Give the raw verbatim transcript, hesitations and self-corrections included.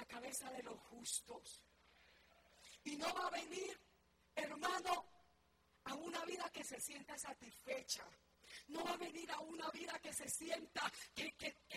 cabeza de los justos. Y no va a venir, hermano, a una vida que se sienta satisfecha. No va a venir a una vida que se sienta, que, que, que